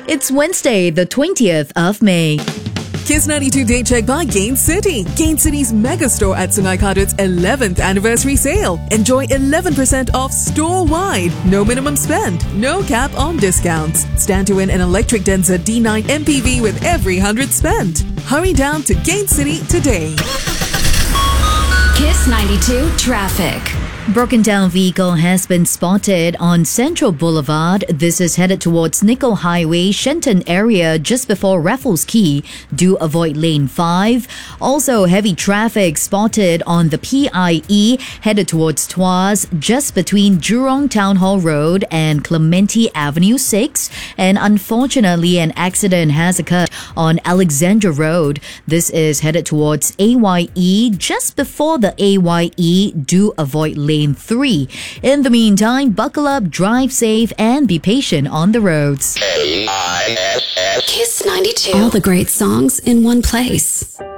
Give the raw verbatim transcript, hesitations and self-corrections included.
It's Wednesday, the twentieth of May. Kiss ninety-two Day Check by Gain City. Gain City's mega store at Sungai Kadut's eleventh anniversary sale. Enjoy eleven percent off store-wide. No minimum spend. No cap on discounts. Stand to win an electric Denza D nine M P V with every one hundred spent. Hurry down to Gain City today. Kiss ninety-two Traffic. Broken down vehicle has been spotted on Central Boulevard. This is headed towards Nickel Highway, Shenton area just before Raffles Quay. Do avoid lane five. Also, heavy traffic spotted on the P I E headed towards Tuas just between Jurong Town Hall Road and Clementi Avenue six. And unfortunately, an accident has occurred on Alexandra Road. This is headed towards A Y E just before the A Y E. Do avoid lane three. In the meantime, buckle up, drive safe, and be patient on the roads. Kiss ninety-two. All the great songs in one place.